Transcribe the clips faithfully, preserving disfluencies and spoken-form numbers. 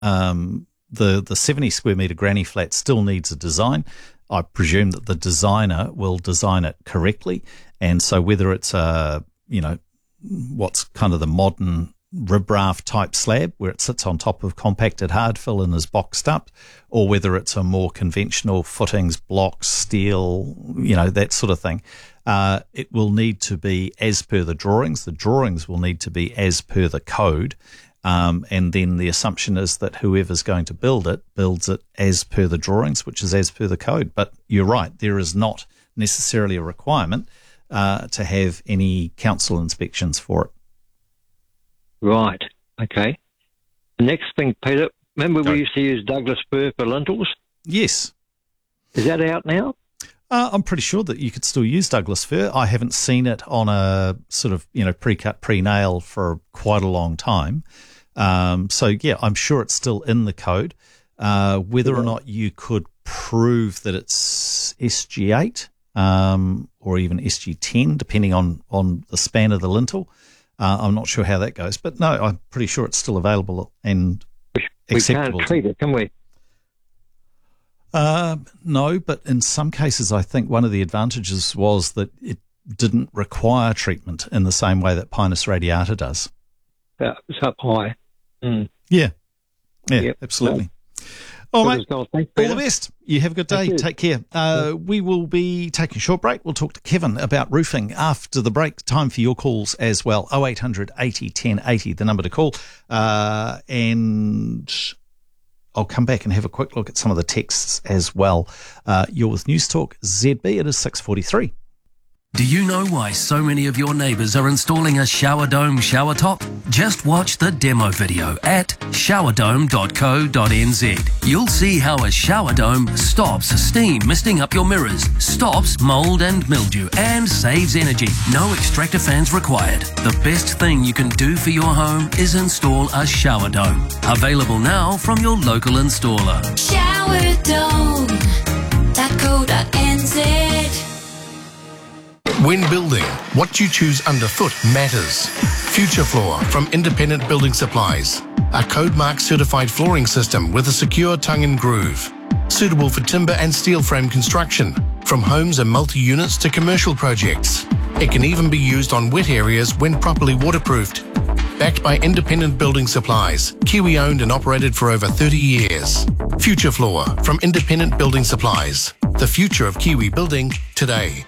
um, the, the seventy square metre granny flat still needs a design. I presume that the designer will design it correctly. And so whether it's a, you know, what's kind of the modern ribraff type slab where it sits on top of compacted hard fill and is boxed up, or whether it's a more conventional footings, blocks, steel, you know, that sort of thing, uh, it will need to be as per the drawings. The drawings will need to be as per the code. Um, and then the assumption is that whoever's going to build it builds it as per the drawings, which is as per the code. But you're right, there is not necessarily a requirement uh, to have any council inspections for it. Right. Okay. The next thing, Peter, remember Go. we used to use Douglas fir for lintels? Yes. Is that out now? Uh, I'm pretty sure that you could still use Douglas fir. I haven't seen it on a sort of, you know, pre-cut, pre-nail for quite a long time. Um, so, yeah, I'm sure it's still in the code. Uh, whether or not you could prove that it's S G eight um, or even S G ten, depending on, on the span of the lintel, uh, I'm not sure how that goes. But, no, I'm pretty sure it's still available and we acceptable. We can't treat it, can we? Uh, no, but in some cases, I think one of the advantages was that it didn't require treatment in the same way that Pinus radiata does. Uh, it's up high. Mm. Yeah, yeah, Yep. absolutely. Oh, mate, Thanks, all Peter. the best. You have a good day. Thank you. Take care. Uh, we will be taking a short break. We'll talk to Kevin about roofing after the break. Time for your calls as well. oh eight hundred eighty ten eighty, the number to call. Uh, and I'll come back and have a quick look at some of the texts as well. Uh, you're with News Talk Z B. It is six forty-three. Do you know why so many of your neighbours are installing a shower dome shower top? Just watch the demo video at shower dome dot co dot n z. You'll see how a shower dome stops steam misting up your mirrors, stops mould and mildew, and saves energy. No extractor fans required. The best thing you can do for your home is install a shower dome. Available now from your local installer. shower dome dot co dot n z. When building, what you choose underfoot matters. Future Floor from Independent Building Supplies. A code mark certified flooring system with a secure tongue and groove. Suitable for timber and steel frame construction, from homes and multi-units to commercial projects. It can even be used on wet areas when properly waterproofed. Backed by Independent Building Supplies, Kiwi owned and operated for over thirty years. Future Floor from Independent Building Supplies. The future of Kiwi building today.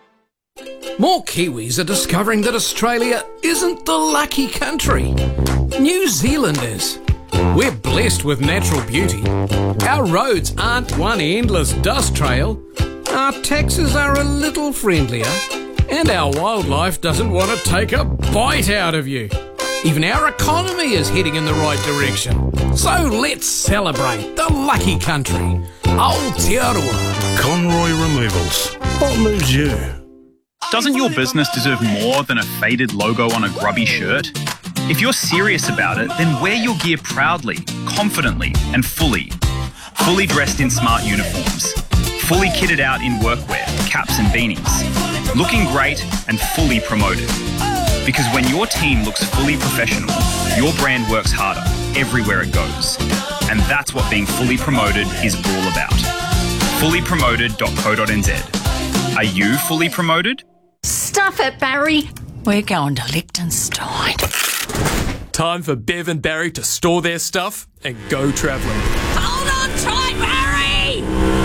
More Kiwis are discovering that Australia isn't the lucky country. New Zealand is. We're blessed with natural beauty. Our roads aren't one endless dust trail. Our taxes are a little friendlier. And our wildlife doesn't want to take a bite out of you. Even our economy is heading in the right direction. So let's celebrate the lucky country. Aotearoa. Conroy Removals. What moves you? Doesn't your business deserve more than a faded logo on a grubby shirt? If you're serious about it, then wear your gear proudly, confidently, and fully. Fully dressed in smart uniforms. Fully kitted out in workwear, caps and beanies. Looking great and fully promoted. Because when your team looks fully professional, your brand works harder everywhere it goes. And that's what being fully promoted is all about. fully promoted dot co dot n z. Are you fully promoted? Stuff it, Barry. We're going to Liechtenstein. Time for Bev and Barry to store their stuff and go travelling. Hold on tight, Barry!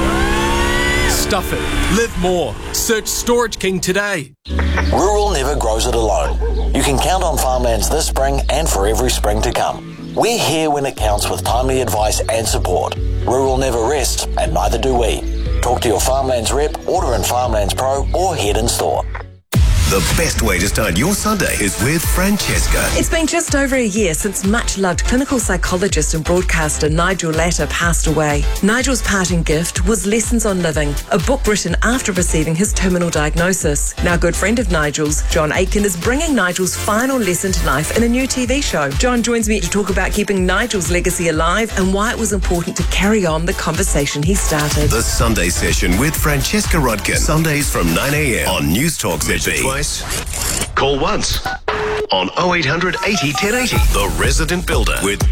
Stuff it. Live more. Search Storage King today. Rural never grows it alone. You can count on Farmlands this spring and for every spring to come. We're here when it counts with timely advice and support. Rural never rests, and neither do we. Talk to your Farmlands rep, order in Farmlands Pro, or head in store. The best way to start your Sunday is with Francesca. It's been just over a year since much-loved clinical psychologist and broadcaster Nigel Latta passed away. Nigel's parting gift was Lessons on Living, a book written after receiving his terminal diagnosis. Now, a good friend of Nigel's, John Aitken, is bringing Nigel's final lesson to life in a new T V show. John joins me to talk about keeping Nigel's legacy alive and why it was important to carry on the conversation he started. The Sunday Session with Francesca Rodkin. Sundays from nine a.m. on News Talk Z B. Twice. Call once on oh eight hundred eighty ten eighty. The Resident Builder with